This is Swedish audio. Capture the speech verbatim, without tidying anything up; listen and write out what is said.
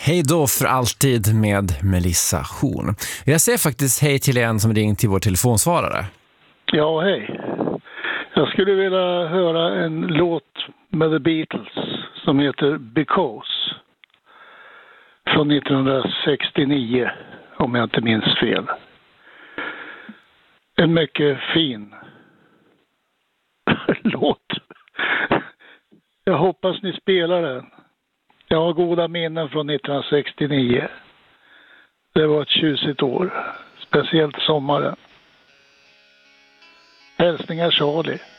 Hej då för alltid med Melissa Horn. Jag säger faktiskt hej till en som ringt till vår telefonsvarare. Ja, hej. Jag skulle vilja höra en låt med The Beatles som heter Because från nittonhundrasextionio, om jag inte minns fel. En mycket fin låt. Jag hoppas ni spelar den. Jag har goda minnen från nittonhundrasextionio. Det var ett tjusigt år, speciellt sommaren. Hälsningar Charlie.